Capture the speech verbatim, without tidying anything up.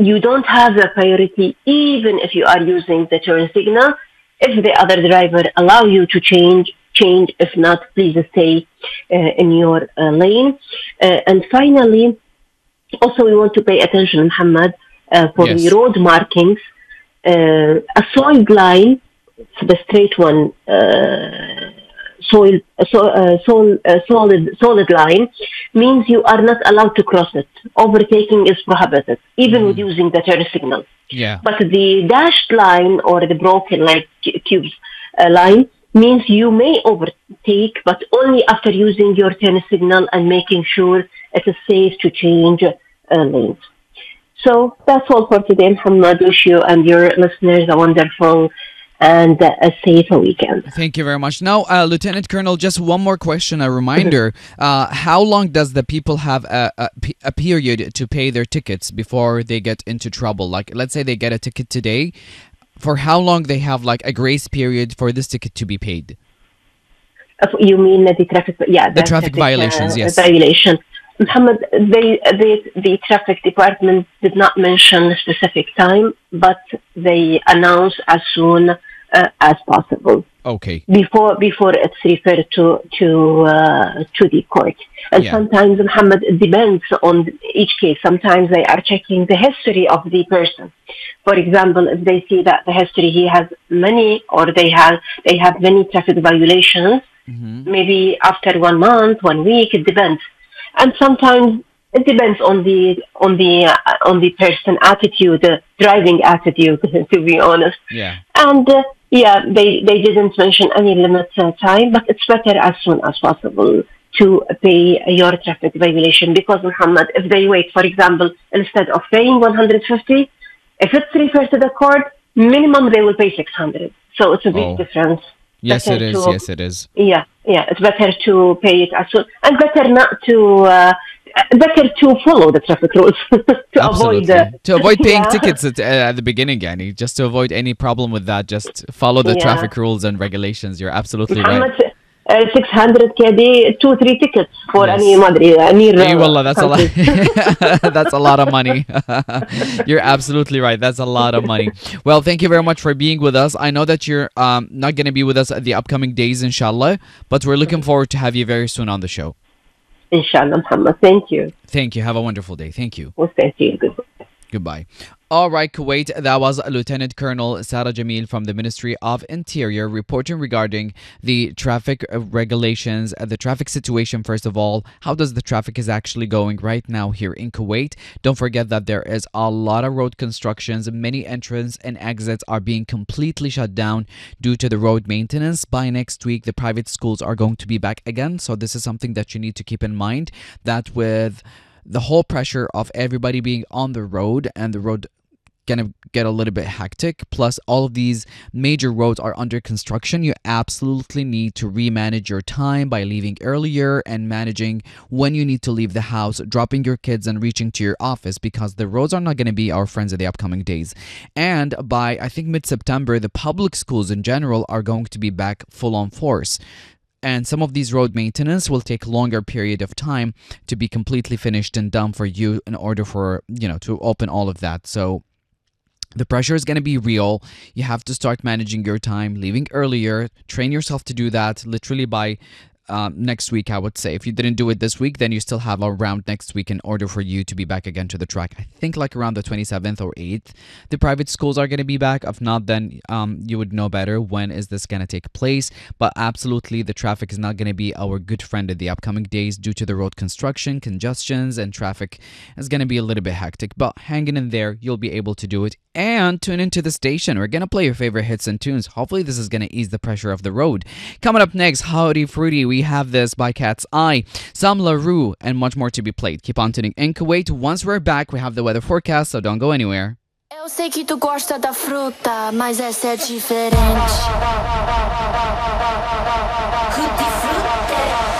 you don't have the priority even if you are using the turn signal. If the other driver allow you to change, change. If not, please stay uh, in your uh, lane. Uh, and finally, also we want to pay attention, Muhammad, uh, for Yes. the road markings. Uh, a soiled line, the straight one, uh, soil, so, uh, sol, uh, solid, solid line, means you are not allowed to cross it. Overtaking is prohibited, even with using the turn signal. Yeah. But the dashed line or the broken like cu- cubes uh, line means you may overtake, but only after using your turn signal and making sure it is safe to change uh, lanes. So that's all for today, Muhammad. Wish you and your listeners a wonderful and uh, a safe weekend. Thank you very much. Now, uh, Lieutenant Colonel, just one more question, a reminder. Uh, how long does the people have a, a, pe- a period to pay their tickets before they get into trouble? Like, let's say they get a ticket today. For how long they have like a grace period for this ticket to be paid? Uh, You mean the traffic? Yeah, The traffic violations, yes. Violation. Muhammad, they, they, the traffic department did not mention a specific time, but they announce as soon uh, as possible Okay. before before it's referred to to uh, to the court. And Yeah. sometimes, Muhammad, it depends on each case. Sometimes they are checking the history of the person. For example, if they see that the history he has many, or they have they have many traffic violations, maybe after one month, one week, it depends. And sometimes it depends on the on the uh, on the person attitude, uh, driving attitude, to be honest. Yeah. And uh, yeah, they they didn't mention any limit uh, time, but it's better as soon as possible to pay your traffic violation, because, Muhammad, if they wait, for example, instead of paying one hundred fifty, if it's referred to the court, minimum they will pay six hundred. So it's a big Oh. difference. Yes, Better it is. to- Yes, it is. Yeah, yeah, it's better to pay it as soon, and better not to, uh, better to follow the traffic rules to avoid Absolutely. uh, to avoid paying yeah. tickets at, uh, at the beginning, Annie, just to avoid any problem with that, just follow the Yeah. traffic rules and regulations. You're absolutely right. Muhammad, uh, six hundred K D, two, three tickets for Yes. any Madri, any Hey, uh, wallah, that's a lot. country. That's a lot of money. You're absolutely right. That's a lot of money. Well, thank you very much for being with us. I know that you're um, not going to be with us at the upcoming days, inshallah, but we're looking forward to have you very soon on the show. Inshallah, Muhammad. Thank you. Thank you. Have a wonderful day. Thank you. We'll thank you. Goodbye. Goodbye. All right, Kuwait, that was Lieutenant Colonel Sarah Jamil from the Ministry of Interior reporting regarding the traffic uh, regulations, uh, the traffic situation, first of all. How does the traffic is actually going right now here in Kuwait? Don't forget that there is a lot of road constructions. Many entrances and exits are being completely shut down due to the road maintenance. By next week, the private schools are going to be back again. So this is something that you need to keep in mind, that with the whole pressure of everybody being on the road and the road gonna get a little bit hectic, plus all of these major roads are under construction, you absolutely need to remanage your time by leaving earlier and managing when you need to leave the house, dropping your kids and reaching to your office, because the roads are not going to be our friends in the upcoming days. And by I think mid-September, the public schools in general are going to be back full on force. And some of these road maintenance will take longer period of time to be completely finished and done for you in order for, you know, to open all of that. So the pressure is going to be real. You have to start managing your time, leaving earlier, train yourself to do that literally by um, next week, I would say. If you didn't do it this week, then you still have around next week in order for you to be back again to the track. I think like around the twenty-seventh or eighth, the private schools are going to be back. If not, then um, you would know better when is this going to take place. But absolutely, the traffic is not going to be our good friend in the upcoming days due to the road construction, congestions, and traffic is going to be a little bit hectic. But hanging in there, you'll be able to do it. And tune into the station. We're going to play your favorite hits and tunes. Hopefully, this is going to ease the pressure of the road. Coming up next, Howdy Fruity. We have this by Cat's Eye, Sam LaRue, and much more to be played. Keep on tuning in, Kuwait. Once we're back, we have the weather forecast, so don't go anywhere. Eu sei que tu gosta da fruta, mas essa é diferente. Tutti frutti.